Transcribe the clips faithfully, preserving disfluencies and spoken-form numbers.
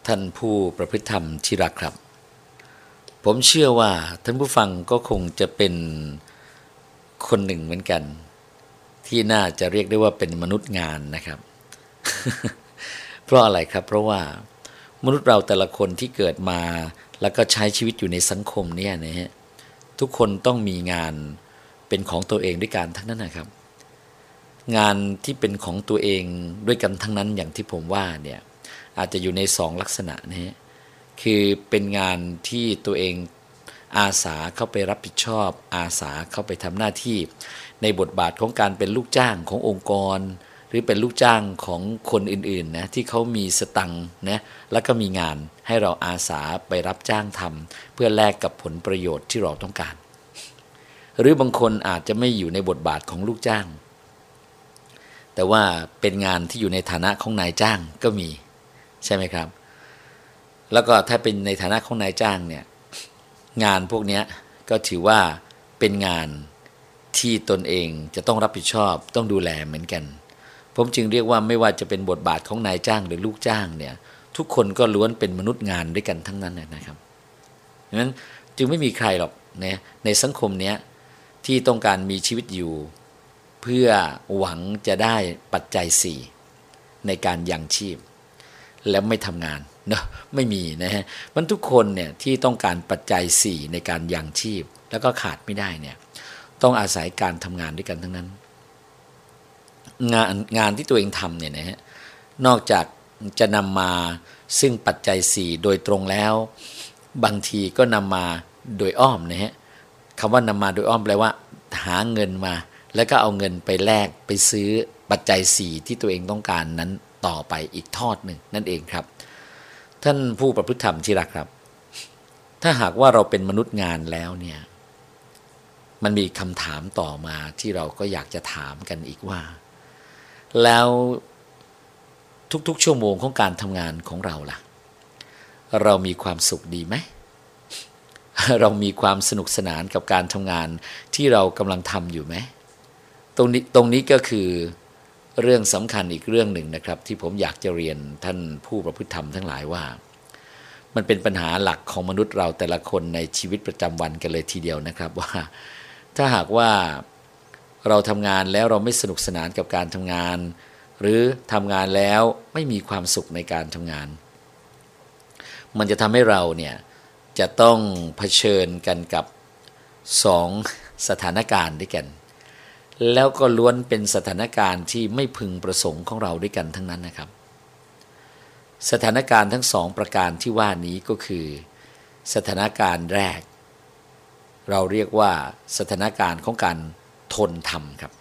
ท่านผู้ประพฤติธรรมที่รักครับผมเชื่อว่าท่านผู้ฟังก็คงจะเป็นคนหนึ่งเหมือนกันที่น่าจะเรียกได้ว่าเป็นมนุษย์งานนะครับ เพราะอะไรครับเพราะว่ามนุษย์เราแต่ละคนที่เกิดมาแล้วก็ใช้ชีวิตอยู่ในสังคมเนี่ยนะฮะทุกคนต้องมีงานเป็นของตัวเองด้วยกันทั้งนั้นนะครับงานที่เป็นของตัวเองด้วยกันทั้งนั้นอย่างที่ผมว่าเนี่ยอาจจะอยู่ในสองลักษณะนะฮะคือเป็นงานที่ตัวเองอาสาเข้าไปรับผิดชอบอาสาเข้าไปทำหน้าที่ในบทบาทของการเป็นลูกจ้างขององค์กรหรือเป็นลูกจ้างของคนอื่นๆนะที่เขามีสตังค์นะแล้วก็มีงานให้เราอาสาไปรับจ้างทำเพื่อแลกกับผลประโยชน์ที่เราต้องการหรือบางคนอาจจะไม่อยู่ในบทบาทของลูกจ้างแต่ว่าเป็นงานที่อยู่ในฐานะของนายจ้างก็มีใช่ไหมครับแล้วก็ถ้าเป็นในฐานะของนายจ้างเนี่ยงานพวกนี้ก็ถือว่าเป็นงานที่ตนเองจะต้องรับผิดชอบต้องดูแลเหมือนกันผมจึงเรียกว่าไม่ว่าจะเป็นบทบาทของนายจ้างหรือลูกจ้างเนี่ยทุกคนก็ล้วนเป็นมนุษย์งานด้วยกันทั้งนั้นนะครับดังนั้นจึงไม่มีใครหรอกนะในสังคมนี้ที่ต้องการมีชีวิตอยู่เพื่อหวังจะได้ปัจจัยสี่ในการยังชีพแล้วไม่ทำงานเนาะไม่มีนะฮะมันทุกคนเนี่ยที่ต้องการปัจจัยสี่ในการยังชีพแล้วก็ขาดไม่ได้เนี่ยต้องอาศัยการทำงานด้วยกันทั้งนั้นงานงานที่ตัวเองทำเนี่ยนะฮะนอกจากจะนำมาซึ่งปัจจัยสี่โดยตรงแล้วบางทีก็นำมาโดยอ้อมนะฮะคำว่านำมาโดยอ้อมแปลว่าหาเงินมาแล้วก็เอาเงินไปแลกไปซื้อปัจจัยสี่ที่ตัวเองต้องการนั้นต่อไปอีกทอดหนึ่งนั่นเองครับท่านผู้ประพฤติธรรมที่รักครับถ้าหากว่าเราเป็นมนุษย์งานแล้วเนี่ยมันมีคำถามต่อมาที่เราก็อยากจะถามกันอีกว่าแล้วทุกๆชั่วโมงของการทำงานของเราล่ะเรามีความสุขดีไหมเรามีความสนุกสนานกับการทำงานที่เรากำลังทำอยู่ไหมตรงนี้ตรงนี้ก็คือเรื่องสำคัญอีกเรื่องหนึ่งนะครับที่ผมอยากจะเรียนท่านผู้ประพฤติธรรมทั้งหลายว่ามันเป็นปัญหาหลักของมนุษย์เราแต่ละคนในชีวิตประจำวันกันเลยทีเดียวนะครับว่าถ้าหากว่าเราทำงานแล้วเราไม่สนุกสนานกับการทำงานหรือทำงานแล้วไม่มีความสุขในการทำงานมันจะทำให้เราเนี่ยจะต้องเผชิญกันกับสองสถานการณ์ด้วยกันแล้วก็ล้วนเป็นสถานการณ์ที่ไม่พึงประสงค์ของเราด้วยกันทั้งนั้นนะครับสถานการณ์ทั้งสองประการที่ว่านี้ก็คือสถานการณ์แรกเราเรียกว่าสถานการณ์ของการทนทำครับ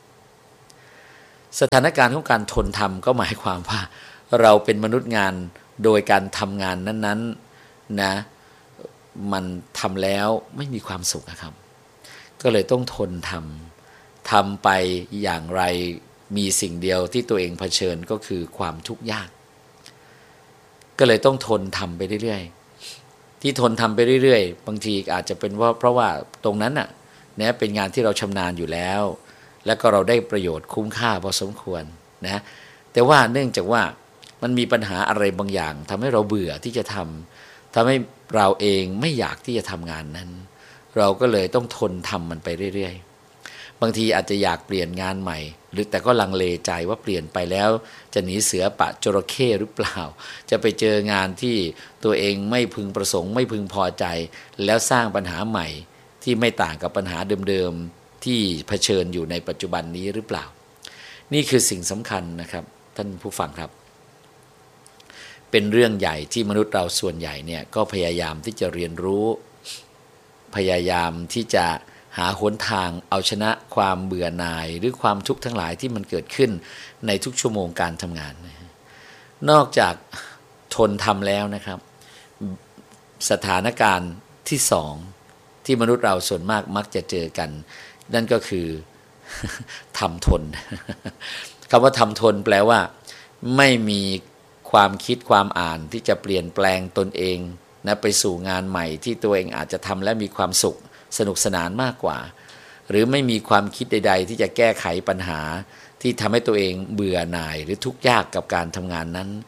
สถานการณ์ของการทนทำก็หมายความว่าเราเป็นมนุษย์งานโดยการทำงานนั้นๆนะมันทำแล้วไม่มีความสุขนะครับก็เลยต้องทนทำทำไปอย่างไรมีสิ่งเดียวที่ตัวเองเผชิญก็คือความทุกข์ยากก็เลยต้องทนทำไปเรื่อยๆที่ทนทำไปเรื่อยๆบางทีอาจจะเป็นว่าเพราะว่าตรงนั้นน่ะเนี่ยเป็นงานที่เราชำนาญอยู่แล้วแล้วก็เราได้ประโยชน์คุ้มค่าพอสมควรนะแต่ว่าเนื่องจากว่ามันมีปัญหาอะไรบางอย่างทำให้เราเบื่อที่จะทำทำให้เราเองไม่อยากที่จะทำงานนั้นเราก็เลยต้องทนทำมันไปเรื่อยๆบางทีอาจจะอยากเปลี่ยนงานใหม่หรือแต่ก็ลังเลใจว่าเปลี่ยนไปแล้วจะหนีเสือปะจระเข้หรือเปล่าจะไปเจองานที่ตัวเองไม่พึงประสงค์ไม่พึงพอใจแล้วสร้างปัญหาใหม่ที่ไม่ต่างกับปัญหาเดิมๆที่เผชิญอยู่ในปัจจุบันนี้หรือเปล่านี่คือสิ่งสำคัญนะครับท่านผู้ฟังครับเป็นเรื่องใหญ่ที่มนุษย์เราส่วนใหญ่เนี่ยก็พยายามที่จะเรียนรู้พยายามที่จะหาหนทางเอาชนะความเบื่อหน่ายหรือความทุกข์ทั้งหลายที่มันเกิดขึ้นในทุกชั่วโมงการทำงานนอกจากทนทำแล้วนะครับสถานการณ์ที่สองที่มนุษย์เราส่วนมากมักจะเจอกันนั่นก็คือทำทนคำว่าทำทนแปลว่าไม่มีความคิดความอ่านที่จะเปลี่ยนแปลงตนเองนะไปสู่งานใหม่ที่ตัวเองอาจจะทำและมีความสุขสนุกสนานมากกว่าหรือไม่มีความคิดใดๆที่จะแก้ไขปัญหาที่ทำให้ตัวเองเบื่อหน่ายหรือทุกข์ยากกับการทำงานนั้น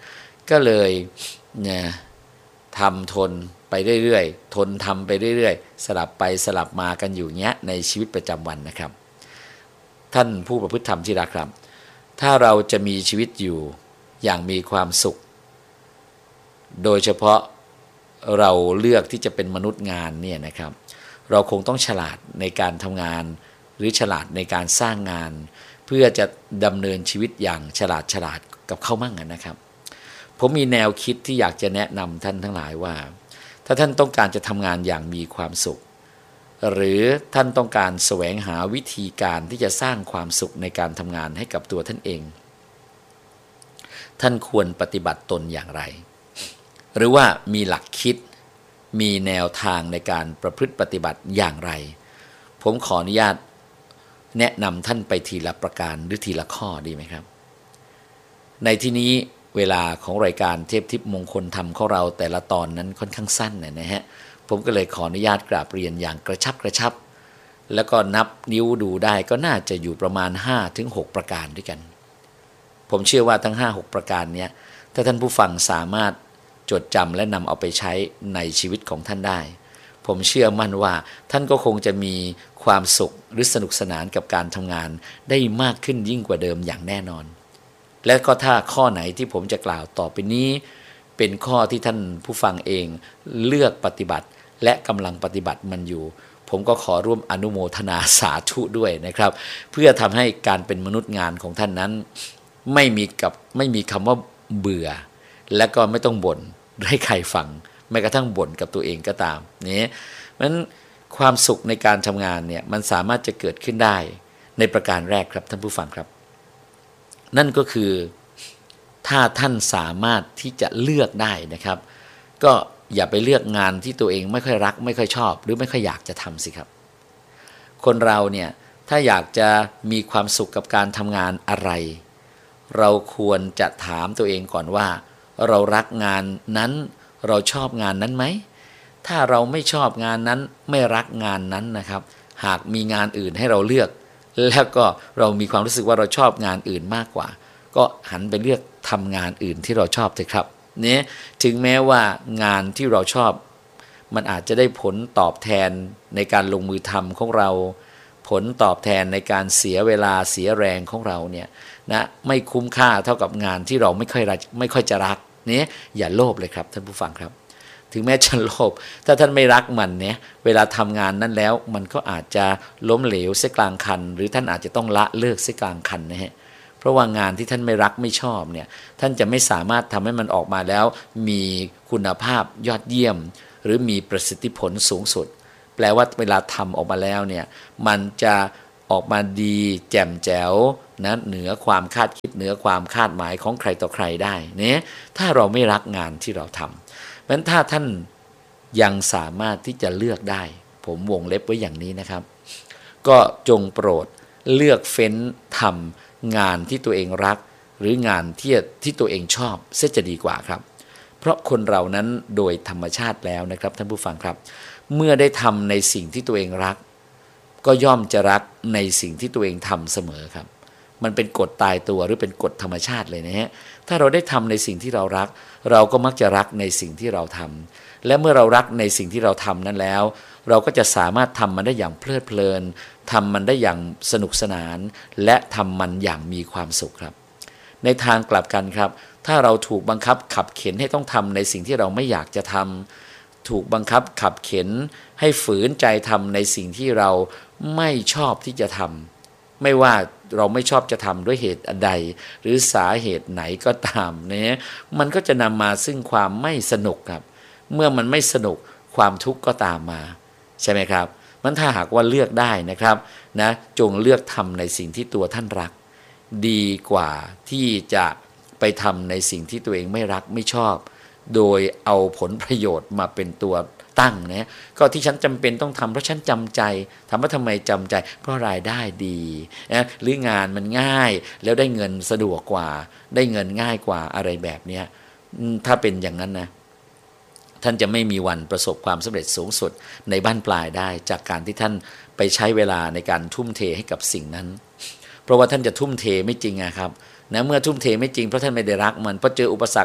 ก็เลยเนี่ยทำทนไปเรื่อยๆทนทำไปเรื่อยๆสลับไปสลับมากันอยู่เงี้ยในชีวิตประจำวันนะครับท่านผู้ประพฤติธรรมที่รักครับถ้าเราจะมีชีวิตอยู่อย่างมีความสุขโดยเฉพาะเราเลือกที่จะเป็นมนุษย์งานเนี่ยนะครับเราคงต้องฉลาดในการทำงานหรือฉลาดในการสร้างงานเพื่อจะดำเนินชีวิตอย่างฉลาดฉลาดกับเขามั่งนะครับผมมีแนวคิดที่อยากจะแนะนำท่านทั้งหลายว่าถ้าท่านต้องการจะทำงานอย่างมีความสุขหรือท่านต้องการแสวงหาวิธีการที่จะสร้างความสุขในการทำงานให้กับตัวท่านเองท่านควรปฏิบัติตนอย่างไรหรือว่ามีหลักคิดมีแนวทางในการประพฤติปฏิบัติอย่างไรผมขออนุญาตแนะนำท่านไปทีละประการหรือทีละข้อดีไหมครับในที่นี้เวลาของรายการเทพทิพย์มงคลธรรมของเราแต่ละตอนนั้นค่อนข้างสั้นนะฮะผมก็เลยขออนุญาตกราบเรียนอย่างกระชับกระชับแล้วก็นับนิ้วดูได้ก็น่าจะอยู่ประมาณ ห้าถึงหก ประการด้วยกันผมเชื่อว่าทั้ง ห้าหก ประการนี้ถ้าท่านผู้ฟังสามารถจดจำและนำเอาไปใช้ในชีวิตของท่านได้ผมเชื่อมั่นว่าท่านก็คงจะมีความสุขหรือสนุกสนานกับการทำงานได้มากขึ้นยิ่งกว่าเดิมอย่างแน่นอนและก็ถ้าข้อไหนที่ผมจะกล่าวต่อไปนี้เป็นข้อที่ท่านผู้ฟังเองเลือกปฏิบัติและกำลังปฏิบัติมันอยู่ผมก็ขอร่วมอนุโมทนาสาธุด้วยนะครับเพื่อทำให้การเป็นมนุษย์งานของท่านนั้นไม่มีกับไม่มีคำว่าเบื่อและก็ไม่ต้องบ่นให้ใครฟังแม้กระทั่งบ่นกับตัวเองก็ตามนี่เพราะฉะนั้นความสุขในการทำงานเนี่ยมันสามารถจะเกิดขึ้นได้ในประการแรกครับท่านผู้ฟังครับนั่นก็คือถ้าท่านสามารถที่จะเลือกได้นะครับก็อย่าไปเลือกงานที่ตัวเองไม่ค่อยรักไม่ค่อยชอบหรือไม่ค่อยอยากจะทำสิครับคนเราเนี่ยถ้าอยากจะมีความสุขกับการทำงานอะไรเราควรจะถามตัวเองก่อนว่าเรารักงานนั้นเราชอบงานนั้นไหมถ้าเราไม่ชอบงานนั้นไม่รักงานนั้นนะครับหากมีงานอื่นให้เราเลือกแล้วก็เรามีความรู้สึกว่าเราชอบงานอื่นมากกว่าก็หันไปเลือกทำงานอื่นที่เราชอบเถอะครับเนี่ยถึงแม้ว่างานที่เราชอบมันอาจจะได้ผลตอบแทนในการลงมือทำของเราผลตอบแทนในการเสียเวลาเสียแรงของเราเนี่ยนะไม่คุ้มค่าเท่ากับงานที่เราไม่ค่อยรักไม่ค่อยจะรักเนี่ยอย่าโลภเลยครับท่านผู้ฟังครับถึงแม้จะโลภถ้าท่านไม่รักมันเนี่ยเวลาทำงานนั้นแล้วมันก็อาจจะล้มเหลวเสียกลางคันหรือท่านอาจจะต้องละเลิกเสียกลางคันนะฮะเพราะว่างานที่ท่านไม่รักไม่ชอบเนี่ยท่านจะไม่สามารถทำให้มันออกมาแล้วมีคุณภาพยอดเยี่ยมหรือมีประสิทธิผลสูงสุดแปลว่าเวลาทำออกมาแล้วเนี่ยมันจะออกมาดีแจ่มแจ๋วนะเหนือความคาดคิดเหนือความคาดหมายของใครต่อใครได้เนี่ยถ้าเราไม่รักงานที่เราทำเพราะฉะนั้นถ้าท่านยังสามารถที่จะเลือกได้ผมวงเล็บไว้อย่างนี้นะครับก็จงโปรดเลือกเฟ้นทำงานที่ตัวเองรักหรืองานที่ที่ตัวเองชอบเสียจะดีกว่าครับเพราะคนเรานั้นโดยธรรมชาติแล้วนะครับท่านผู้ฟังครับเมื่อได้ทำในสิ่งที่ตัวเองรักก็ย่อมจะรักในสิ่งที่ตัวเองทำเสมอครับมันเป็นกฎตายตัวหรือเป็นกฎธรรมชาติเลยนะฮะถ้าเราได้ทำในสิ่งที่เรารักเราก็มักจะรักในสิ่งที่เราทำและเมื่อเรารักในสิ่งที่เราทำนั้นแล้วเราก็จะสามารถทำมันได้อย่างเพลิดเพลินทำมันได้อย่างสนุกสนานและทำมันอย่างมีความสุขครับในทางกลับกันครับถ้าเราถูกบังคับขับเข็นให้ต้องทำในสิ่งที่เราไม่อยากจะทำถูกบังคับขับเข็นให้ฝืนใจทำในสิ่งที่เราไม่ชอบที่จะทำไม่ว่าเราไม่ชอบจะทำด้วยเหตุใดหรือสาเหตุไหนก็ตามเนี่ยมันก็จะนำมาซึ่งความไม่สนุกครับเมื่อมันไม่สนุกความทุกข์ก็ตามมาใช่ไหมครับมันถ้าหากว่าเลือกได้นะครับนะจงเลือกทำในสิ่งที่ตัวท่านรักดีกว่าที่จะไปทำในสิ่งที่ตัวเองไม่รักไม่ชอบโดยเอาผลประโยชน์มาเป็นตัวตั้งนะก็ที่ฉันจำเป็นต้องทำเพราะฉันจำใจถามว่าทำไมจำใจเพราะรายได้ดีนะหรืองานมันง่ายแล้วได้เงินสะดวกกว่าได้เงินง่ายกว่าอะไรแบบนี้ถ้าเป็นอย่างนั้นนะท่านจะไม่มีวันประสบความสำเร็จสูงสุดในบ้านปลายได้จากการที่ท่านไปใช้เวลาในการทุ่มเทให้กับสิ่งนั้นเพราะว่าท่านจะทุ่มเทไม่จริงอะครับนะเมื่อทุ่มเทไม่จริงเพราะท่านไม่ได้รักมันพอเจออุปสรรคเ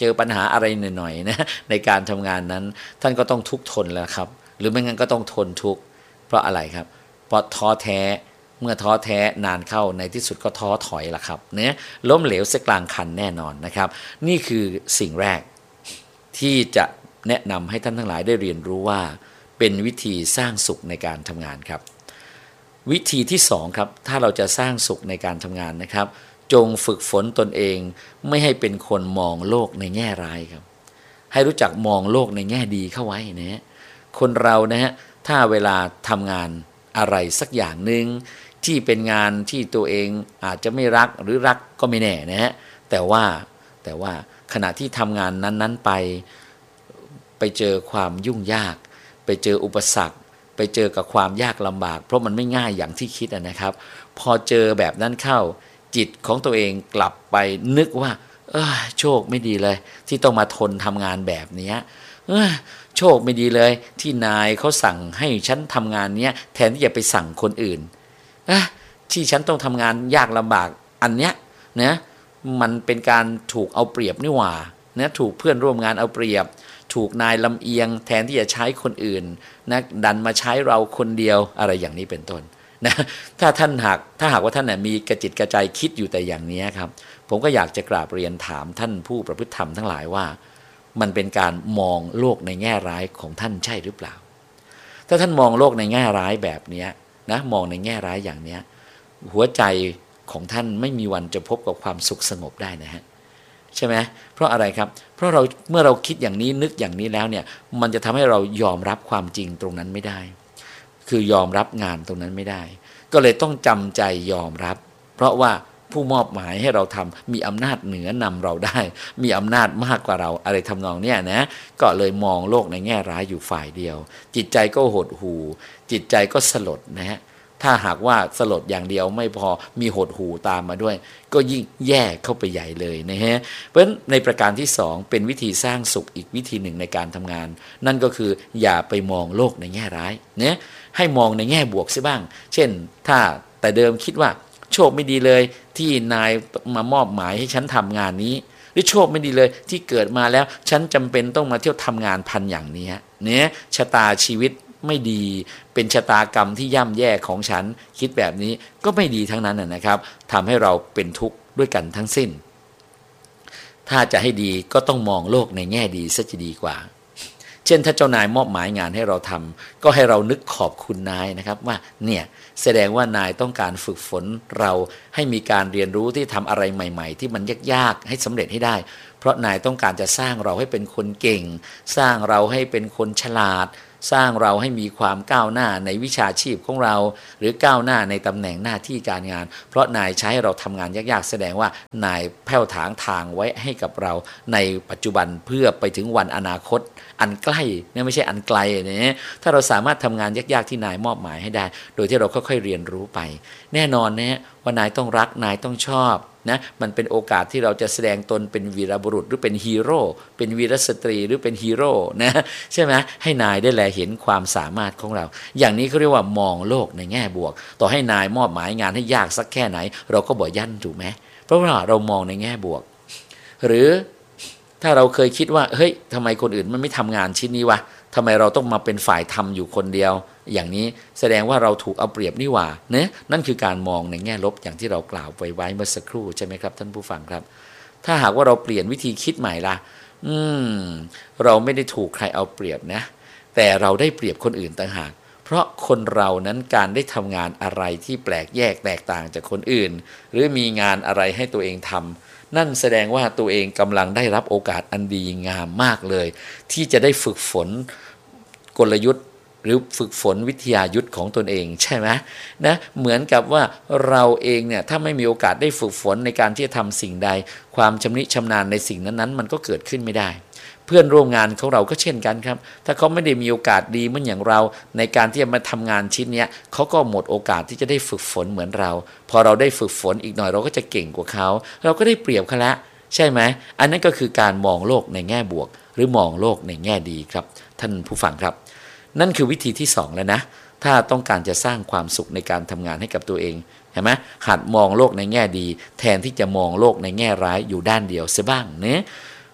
เจอปัญหาอะไรหน่อยๆนะในการทำงานนั้นท่านก็ต้องทุกข์ทนแล้วครับหรือไม่งั้นก็ต้องทนทุกข์เพราะอะไรครับเพราะท้อแท้เมื่อท้อแท้นานเข้าในที่สุดก็ท้อถอยละครับเนี่ยล้มเหลวเสียกลางคันแน่นอนนะครับนี่คือสิ่งแรกที่จะแนะนำให้ท่านทั้งหลายได้เรียนรู้ว่าเป็นวิธีสร้างสุขในการทำงานครับวิธีที่สองครับถ้าเราจะสร้างสุขในการทำงานนะครับจงฝึกฝนตนเองไม่ให้เป็นคนมองโลกในแง่ร้ายครับให้รู้จักมองโลกในแง่ดีเข้าไว้นะฮะคนเรานะฮะถ้าเวลาทำงานอะไรสักอย่างหนึ่งที่เป็นงานที่ตัวเองอาจจะไม่รักหรือรักก็ไม่แน่นะฮะแต่ว่าแต่ว่าขณะที่ทำงานนั้นๆไปไปเจอความยุ่งยากไปเจออุปสรรคไปเจอกับความยากลำบากเพราะมันไม่ง่ายอย่างที่คิดนะครับพอเจอแบบนั้นเข้าจิตของตัวเองกลับไปนึกว่าเออโชคไม่ดีเลยที่ต้องมาทนทำงานแบบนี้เออโชคไม่ดีเลยที่นายเขาสั่งให้ฉันทำงานนี้แทนที่จะไปสั่งคนอื่นเออที่ฉันต้องทำงานยากลำบากอันเนี้ยนะมันเป็นการถูกเอาเปรียบนี่หว่านะถูกเพื่อนร่วมงานเอาเปรียบถูกนายลำเอียงแทนที่จะใช้คนอื่นนะดันมาใช้เราคนเดียวอะไรอย่างนี้เป็นต้นนะถ้าท่านหากถ้าหากว่าท่านน่ะมีกระจิตกระใจคิดอยู่แต่อย่างนี้ครับผมก็อยากจะกราบเรียนถามท่านผู้ประพฤติธรรมทั้งหลายว่ามันเป็นการมองโลกในแง่ร้ายของท่านใช่หรือเปล่าถ้าท่านมองโลกในแง่ร้ายแบบนี้นะมองในแง่ร้ายอย่างนี้หัวใจของท่านไม่มีวันจะพบกับความสุขสงบได้นะฮะใช่ไหมเพราะอะไรครับเพราะเราเมื่อเราคิดอย่างนี้นึกอย่างนี้แล้วเนี่ยมันจะทำให้เรายอมรับความจริงตรงนั้นไม่ได้คือยอมรับงานตรงนั้นไม่ได้ก็เลยต้องจำใจยอมรับเพราะว่าผู้มอบหมายให้เราทำมีอำนาจเหนือนำเราได้มีอำนาจมากกว่าเราอะไรทำนองเนี้ยนะก็เลยมองโลกในแง่ร้ายอยู่ฝ่ายเดียวจิตใจก็หดหู่จิตใจก็สลดนะฮะถ้าหากว่าสลดอย่างเดียวไม่พอมีหดหู่ตามมาด้วยก็ยิ่งแย่เข้าไปใหญ่เลยนะฮะเพราะฉะนั้นในประการที่สองเป็นวิธีสร้างสุขอีกวิธีหนึ่งในการทำงานนั่นก็คืออย่าไปมองโลกในแง่ร้ายเนี่ยให้มองในแง่บวกซิบ้างเช่นถ้าแต่เดิมคิดว่าโชคไม่ดีเลยที่นายมามอบหมายให้ฉันทำงานนี้หรือโชคไม่ดีเลยที่เกิดมาแล้วฉันจำเป็นต้องมาเที่ยวทำงานพันอย่างนี้เนี่ยชะตาชีวิตไม่ดีเป็นชะตากรรมที่ย่ำแย่ของฉันคิดแบบนี้ก็ไม่ดีทั้งนั้นนะครับทำให้เราเป็นทุกข์ด้วยกันทั้งสิ้นถ้าจะให้ดีก็ต้องมองโลกในแง่ดีซะจะดีกว่าเช่นถ้าเจ้านายมอบหมายงานให้เราทำก็ให้เรานึกขอบคุณนายนะครับว่าเนี่ยแสดงว่านายต้องการฝึกฝนเราให้มีการเรียนรู้ที่ทำอะไรใหม่ๆที่มันยากๆให้สำเร็จให้ได้เพราะนายต้องการจะสร้างเราให้เป็นคนเก่งสร้างเราให้เป็นคนฉลาดสร้างเราให้มีความก้าวหน้าในวิชาชีพของเราหรือก้าวหน้าในตำแหน่งหน้าที่การงานเพราะนายใช้ให้เราทำงานยากๆแสดงว่านายแผ่วถางทางไว้ให้กับเราในปัจจุบันเพื่อไปถึงวันอนาคตอันใกล้เนี่ยไม่ใช่อันไกลเนี่ยถ้าเราสามารถทำงานยากๆที่นายมอบหมายให้ได้โดยที่เราค่อยๆเรียนรู้ไปแน่นอนเนี่ยว่านายต้องรักนายต้องชอบนะมันเป็นโอกาสที่เราจะแสดงตนเป็นวีรบุรุษหรือเป็นฮีโร่เป็นวีรสตรีหรือเป็นฮีโร่นะใช่ไหมให้นายได้แลเห็นความสามารถของเราอย่างนี้เขาเรียกว่ามองโลกในแง่บวกต่อให้นายมอบหมายงานให้ยากสักแค่ไหนเราก็บ่ยั่นถูกไหมเพราะว่าเรามองในแง่บวกหรือถ้าเราเคยคิดว่าเฮ้ยทำไมคนอื่นมันไม่ทำงานชิ้นนี้วะทำไมเราต้องมาเป็นฝ่ายทำอยู่คนเดียวอย่างนี้แสดงว่าเราถูกเอาเปรียบนี่หว่าเนี่ยนั่นคือการมองในแง่ลบอย่างที่เรากล่าวไปไว้เมื่อสักครู่ใช่ไหมครับท่านผู้ฟังครับถ้าหากว่าเราเปลี่ยนวิธีคิดใหม่ล่ะอืมเราไม่ได้ถูกใครเอาเปรียบนะแต่เราได้เปรียบคนอื่นต่างหากเพราะคนเรานั้นการได้ทำงานอะไรที่แปลกแยกแตกต่างจากคนอื่นหรือมีงานอะไรให้ตัวเองทำนั่นแสดงว่าตัวเองกำลังได้รับโอกาสอันดีงามมากเลยที่จะได้ฝึกฝนกลยุทธ์หรือฝึกฝนวิทยายุทธของตนเองใช่ไหมนะเหมือนกับว่าเราเองเนี่ยถ้าไม่มีโอกาสได้ฝึกฝนในการที่จะทำสิ่งใดความชำนิชำนาญในสิ่งนั้นๆมันก็เกิดขึ้นไม่ได้เพื่อนร่วมงานของเราก็เช่นกันครับถ้าเขาไม่ได้มีโอกาสดีเหมือนอย่างเราในการที่จะมาทำงานชิ้นนี้เขาก็หมดโอกาสที่จะได้ฝึกฝนเหมือนเราพอเราได้ฝึกฝนอีกหน่อยเราก็จะเก่งกว่าเขาเราก็ได้เปรียบเขาละใช่ไหมอันนั้นก็คือการมองโลกในแง่บวกหรือมองโลกในแง่ดีครับท่านผู้ฟังครับนั่นคือวิธีที่สองแล้วนะถ้าต้องการจะสร้างความสุขในการทำงานให้กับตัวเองเห็นไหมหัดมองโลกในแง่ดีแทนที่จะมองโลกในแง่ร้ายอยู่ด้านเดียวเสียบ้างเนี่ย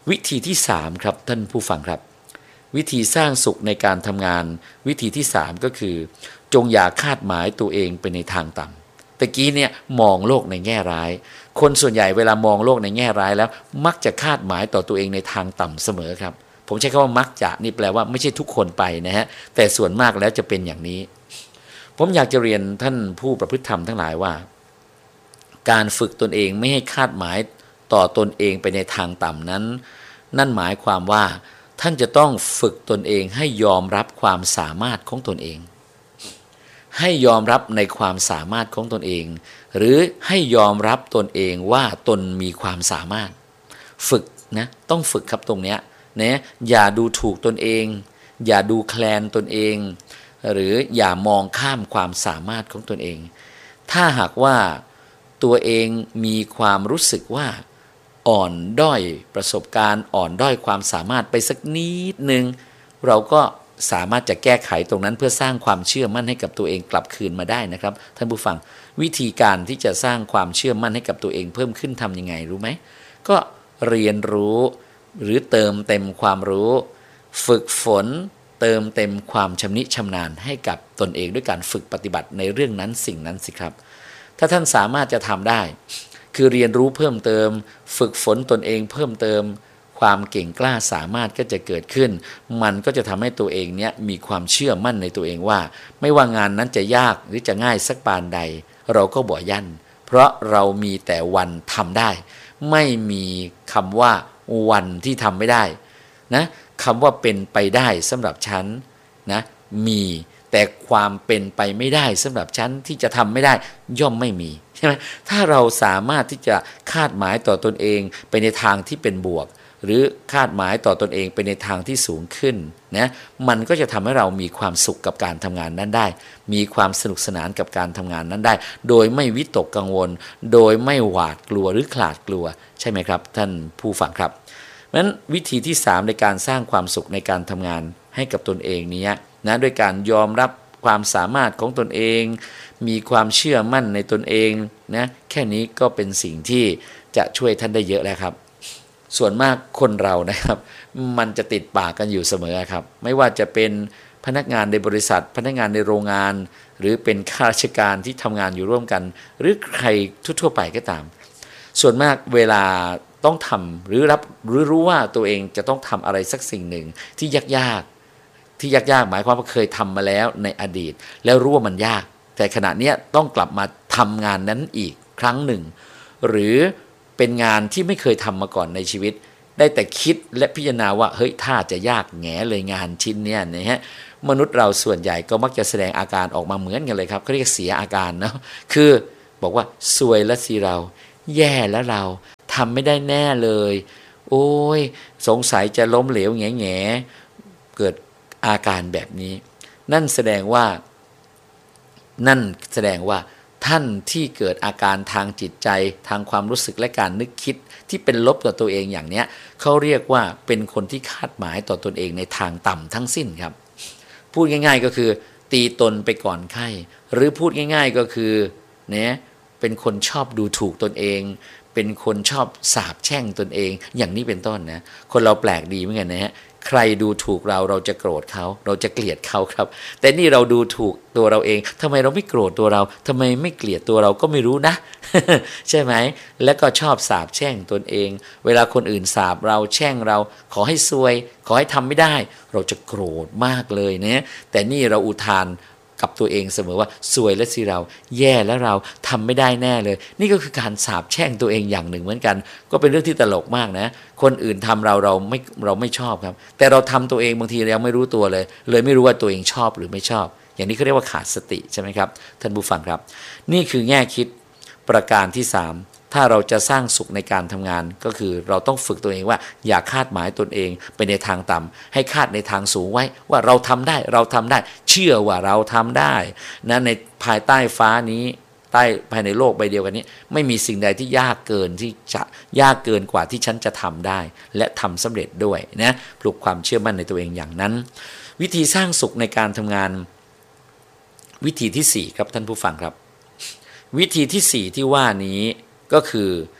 วิธีที่สามครับท่านผู้ฟังครับวิธีสร้างสุขในการทำงานวิธีที่สามก็คือจงอย่าคาดหมายตัวเองไปในทางต่ำตะกี้เนี่ยมองโลกในแง่ร้ายคนส่วนใหญ่เวลามองโลกในแง่ร้ายแล้วมักจะคาดหมายต่อตัวเองในทางต่ำเสมอครับผมใช้คำว่ามักจะนี่แปลว่าไม่ใช่ทุกคนไปนะฮะแต่ส่วนมากแล้วจะเป็นอย่างนี้ผมอยากจะเรียนท่านผู้ประพฤติธรรมทั้งหลายว่าการฝึกตนเองไม่ให้คาดหมายต่อตนเองไปในทางต่ำนั้นนั่นหมายความว่าท่านจะต้องฝึกตนเองให้ยอมรับความสามารถของตนเองให้ยอมรับในความสามารถของตนเองหรือให้ยอมรับตนเองว่าตนมีความสามารถฝึกนะต้องฝึกครับตรงเนี้ยนะอย่าดูถูกตนเองอย่าดูแคลนตนเองหรืออย่ามองข้ามความสามารถของตนเองถ้าหากว่าตัวเองมีความรู้สึกว่าอ่อนด้อยประสบการณ์อ่อนด้อยความสามารถไปสักนิดนึงเราก็สามารถจะแก้ไขตรงนั้นเพื่อสร้างความเชื่อมั่นให้กับตัวเองกลับคืนมาได้นะครับท่านผู้ฟังวิธีการที่จะสร้างความเชื่อมั่นให้กับตัวเองเพิ่มขึ้นทำยังไงรู้ไหมก็เรียนรู้หรือเติมเต็มความรู้ฝึกฝนเติมเต็มความชำนิชำนาญให้กับตนเองด้วยการฝึกปฏิบัติในเรื่องนั้นสิ่งนั้นสิครับถ้าท่านสามารถจะทำได้คือเรียนรู้เพิ่มเติมฝึกฝนตนเองเพิ่มเติมความเก่งกล้าสามารถก็จะเกิดขึ้นมันก็จะทำให้ตัวเองเนี้ยมีความเชื่อมั่นในตัวเองว่าไม่ว่างานนั้นจะยากหรือจะง่ายสักปานใดเราก็บ่ยั่นเพราะเรามีแต่วันทำได้ไม่มีคำว่าวันที่ทำไม่ได้นะคำว่าเป็นไปได้สำหรับฉันนะมีแต่ความเป็นไปไม่ได้สำหรับฉันที่จะทำไม่ได้ย่อมไม่มีใช่ไหมถ้าเราสามารถที่จะคาดหมายต่อตนเองไปในทางที่เป็นบวกหรือคาดหมายต่อตนเองไปในทางที่สูงขึ้นนะมันก็จะทำให้เรามีความสุขกับการทำงานนั้นได้มีความสนุกสนานกับการทำงานนั้นได้โดยไม่วิตกกังวลโดยไม่หวาดกลัวหรือขลาดกลัวใช่ไหมครับท่านผู้ฟังครับเพราะฉะนั้นวิธีที่สามในการสร้างความสุขในการทำงานให้กับตนเองนี้นะด้วยการยอมรับความสามารถของตนเองมีความเชื่อมั่นในตนเองนะแค่นี้ก็เป็นสิ่งที่จะช่วยท่านได้เยอะแล้วครับส่วนมากคนเรานะครับมันจะติดปากกันอยู่เสมอครับไม่ว่าจะเป็นพนักงานในบริษัทพนักงานในโรงงานหรือเป็นข้าราชการที่ทำงานอยู่ร่วมกันหรือใครทั่วๆไปก็ตามส่วนมากเวลาต้องทำหรือรับหรือรู้ว่าตัวเองจะต้องทำอะไรสักสิ่งหนึ่งที่ยากๆที่ยากๆหมายความว่าเคยทำมาแล้วในอดีตแล้วรู้ว่ามันยากแต่ขณะนี้ต้องกลับมาทำงานนั้นอีกครั้งหนึ่งหรือเป็นงานที่ไม่เคยทำมาก่อนในชีวิตได้แต่คิดและพิจารณาว่าเฮ้ยถ้าจะยากแง่เลยงานชิ้นเนี้ยนะฮะมนุษย์เราส่วนใหญ่ก็มักจะแสดงอาการออกมาเหมือนกันเลยครับเขาเรียกเสียอาการเนาะคือบอกว่าซวยแล้วสิเราแย่แล้วเราทำไม่ได้แน่เลยโอ้ยสงสัยจะล้มเหลวแง่แง่เกิดอาการแบบนี้นั่นแสดงว่านั่นแสดงว่าท่านที่เกิดอาการทางจิตใจทางความรู้สึกและการนึกคิดที่เป็นลบต่อตัวเองอย่างเนี้ยเขาเรียกว่าเป็นคนที่คาดหมายต่อตนเองในทางต่ำทั้งสิ้นครับพูดง่ายๆก็คือตีตนไปก่อนไข้หรือพูดง่ายๆก็คือเนี่ยเป็นคนชอบดูถูกตนเองเป็นคนชอบสาปแช่งตนเองอย่างนี้เป็นต้นนะคนเราแปลกดีเหมือนกันนะฮะใครดูถูกเราเราจะโกรธเขาเราจะเกลียดเขาครับแต่นี่เราดูถูกตัวเราเองทำไมเราไม่โกรธตัวเราทำไมไม่เกลียดตัวเราก็ไม่รู้นะ ใช่ไหมแล้วก็ชอบสาปแช่งตนเองเวลาคนอื่นสาปเราแช่งเราขอให้ซวยขอให้ทำไม่ได้เราจะโกรธมากเลยนะแต่นี่เราอุทานกับตัวเองเสมอว่าซวยแล้วสิเราแย่แล้วเราทำไม่ได้แน่เลยนี่ก็คือการสาปแช่งตัวเองอย่างหนึ่งเหมือนกันก็เป็นเรื่องที่ตลกมากนะคนอื่นทำเราเราไม่เราไม่ชอบครับแต่เราทำตัวเองบางทีเราไม่รู้ตัวเลยเลยไม่รู้ว่าตัวเองชอบหรือไม่ชอบอย่างนี้เขาเรียกว่าขาดสติใช่ไหมครับท่านผู้ฟังครับนี่คือแง่คิดประการที่สามถ้าเราจะสร้างสุขในการทำงานก็คือเราต้องฝึกตัวเองว่าอย่าคาดหมายตนเองไปในทางต่ำให้คาดในทางสูงไว้ว่าเราทำได้เราทำได้เชื่อว่าเราทำได้นะในภายใต้ฟ้านี้ใต้ภายในโลกใบเดียวกันนี้ไม่มีสิ่งใดที่ยากเกินที่จะยากเกินกว่าที่ฉันจะทำได้และทำสำเร็จด้วยนะปลุกความเชื่อมั่นในตัวเองอย่างนั้นวิธีสร้างสุขในการทำงานวิธีที่สี่ครับท่านผู้ฟังครับวิธีที่สี่ที่ว่านี้ก็คือ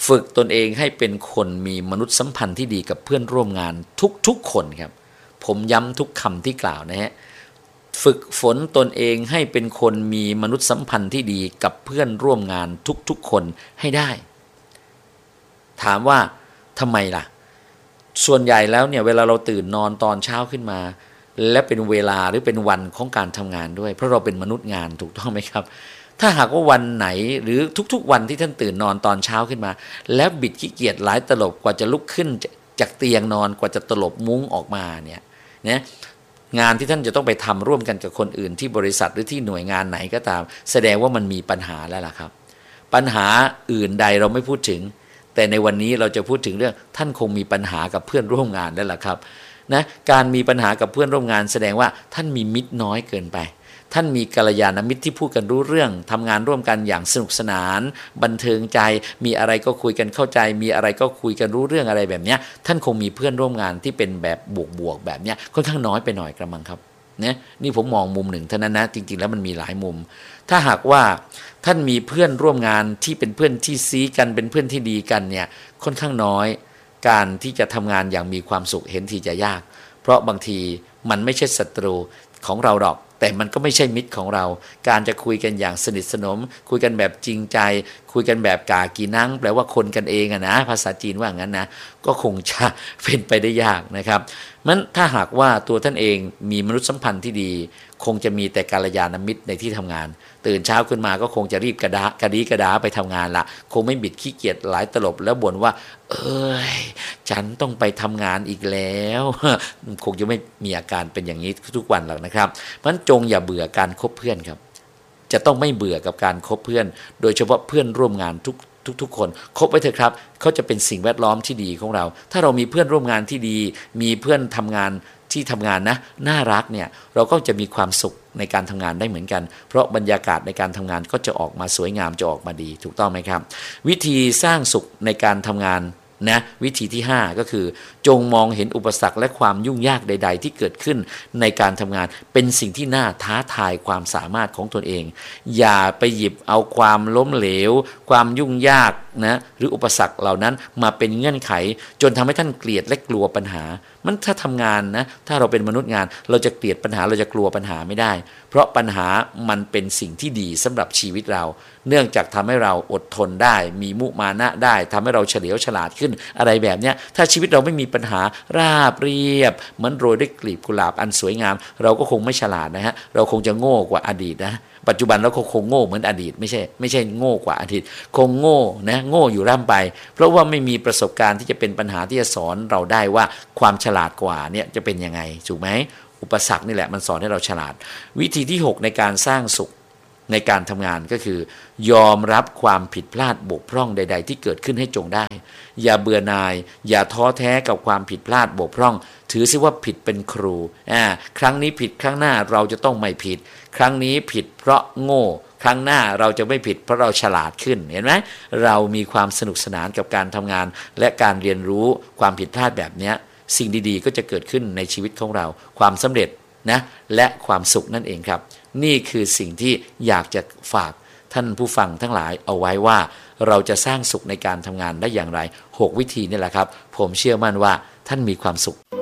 ฝึกตนเองให้เป็นคนมีมนุษยสัมพันธ์ที่ดีกับเพื่อนร่วมงานทุกๆคนครับผมย้ำทุกคำที่กล่าวนะฮะฝึกฝนตนเองให้เป็นคนมีมนุษยสัมพันธ์ที่ดีกับเพื่อนร่วมงานทุกๆคนให้ได้ถามว่าทำไมล่ะส่วนใหญ่แล้วเนี่ยเวลาเราตื่นนอนตอนเช้าขึ้นมาและเป็นเวลาหรือเป็นวันของการทำงานด้วยเพราะเราเป็นมนุษย์งานถูกต้องไหมครับถ้าหากว่าวันไหนหรือทุกๆวันที่ท่านตื่นนอนตอนเช้าขึ้นมาแล้วบิดขี้เกียจหลายตลบกว่าจะลุกขึ้นจากเตียงนอนกว่าจะตลบมุ้งออกมาเนี่ยนะงานที่ท่านจะต้องไปทำร่วมกันกับคนอื่นที่บริษัทหรือที่หน่วยงานไหนก็ตามแสดงว่ามันมีปัญหาแล้วล่ะครับปัญหาอื่นใดเราไม่พูดถึงแต่ในวันนี้เราจะพูดถึงเรื่องท่านคงมีปัญหากับเพื่อนร่วมงานแล้วล่ะครับนะการมีปัญหากับเพื่อนร่วมงานแสดงว่าท่านมีมิตรน้อยเกินไปท่านมีกัลยาณมิตรที่พูดกันรู้เรื่องทำงานร่วมกันอย่างสนุกสนานบันเทิงใจมีอะไรก็คุยกันเข้าใจมีอะไรก็คุยกันรู้เรื่องอะไรแบบนี้ท่านคงมีเพื่อนร่วมงานที่เป็นแบบบวกๆแบบนี้ค่อนข้างน้อยไปหน่อยกระมังครับเนี่ยนี่ผมมองมุมหนึ่งเท่านั้นนะจริงๆแล้วมันมีหลายมุมถ้าหากว่าท่านมีเพื่อนร่วมงานที่เป็นเพื่อนที่ซีกันเป็นเพื่อนที่ดีกันเนี่ยค่อนข้างน้อยการที่จะทำงานอย่างมีความสุขเห็นทีจะยากเพราะบางทีมันไม่ใช่ศัตรูของเราหรอกแต่มันก็ไม่ใช่มิตรของเราการจะคุยกันอย่างสนิทสนมคุยกันแบบจริงใจคุยกันแบบกากีนังแปลว่าคนกันเองอะนะภาษาจีนว่างั้นนะก็คงจะเป็นไปได้ยากนะครับมันถ้าหากว่าตัวท่านเองมีมนุษยสัมพันธ์ที่ดีคงจะมีแต่กัลยาณมิตรในที่ทำงานตื่นเช้าขึ้นมาก็คงจะรีบกระดากระดีกระดาไปทำงานละคงไม่บิดขี้เกียจหลายตลบแล้วบ่นว่าเอ้ยฉันต้องไปทำงานอีกแล้วคงจะไม่มีอาการเป็นอย่างนี้ทุกวันหรอกนะครับเพราะฉะนั้นจงอย่าเบื่อการคบเพื่อนครับจะต้องไม่เบื่อกับการคบเพื่อนโดยเฉพาะเพื่อนร่วมงานทุกทุกๆคนคบไว้เถอะครับเขาจะเป็นสิ่งแวดล้อมที่ดีของเราถ้าเรามีเพื่อนร่วมงานที่ดีมีเพื่อนทำงานที่ทำงานนะน่ารักเนี่ยเราก็จะมีความสุขในการทำงานได้เหมือนกันเพราะบรรยากาศในการทำงานก็จะออกมาสวยงามจะออกมาดีถูกต้องไหมครับวิธีสร้างสุขในการทำงานนะวิธีที่ห้าก็คือจงมองเห็นอุปสรรคและความยุ่งยากใดๆที่เกิดขึ้นในการทำงานเป็นสิ่งที่น่าท้าทายความสามารถของตนเองอย่าไปหยิบเอาความล้มเหลวความยุ่งยากนะหรืออุปสรรคเหล่านั้นมาเป็นเงื่อนไขจนทำให้ท่านเกลียดและกลัวปัญหามันถ้าทำงานนะถ้าเราเป็นมนุษย์งานเราจะเกลียดปัญหาเราจะกลัวปัญหาไม่ได้เพราะปัญหามันเป็นสิ่งที่ดีสำหรับชีวิตเราเนื่องจากทำให้เราอดทนได้มีมุมานะได้ทำให้เราเฉลียวฉลาดขึ้นอะไรแบบเนี้ยถ้าชีวิตเราไม่มีปัญหาราบเรียบเหมือนโรยด้วยกลีบกุหลาบอันสวยงามเราก็คงไม่ฉลาดนะฮะเราคงจะโง่กว่าอดีตนะปัจจุบันเราคงโง่เหมือนอดีตไม่ใช่ไม่ใช่โง่กว่าอดีตคงโง่นะโง่อยู่ร่ำไปเพราะว่าไม่มีประสบการณ์ที่จะเป็นปัญหาที่จะสอนเราได้ว่าความฉลาดกว่าเนี่ยจะเป็นยังไงถูกไหมอุปสรรคนี่แหละมันสอนให้เราฉลาดวิธีที่หกในการสร้างสุขในการทำงานก็คือยอมรับความผิดพลาดบกพร่องใดๆที่เกิดขึ้นให้จงได้อย่าเบื่อหน่ายอย่าท้อแท้กับความผิดพลาดบกพร่องถือซิว่าผิดเป็นครูอ่าครั้งนี้ผิดครั้งหน้าเราจะต้องไม่ผิดครั้งนี้ผิดเพราะโง่ครั้งหน้าเราจะไม่ผิดเพราะเราฉลาดขึ้นเห็นไหมเรามีความสนุกสนานกับการทำงานและการเรียนรู้ความผิดพลาดแบบนี้สิ่งดีๆก็จะเกิดขึ้นในชีวิตของเราความสำเร็จนะและความสุขนั่นเองครับนี่คือสิ่งที่อยากจะฝากท่านผู้ฟังทั้งหลายเอาไว้ว่าเราจะสร้างสุขในการทำงานได้อย่างไรหกวิธีนี่แหละครับผมเชื่อมั่นว่าท่านมีความสุข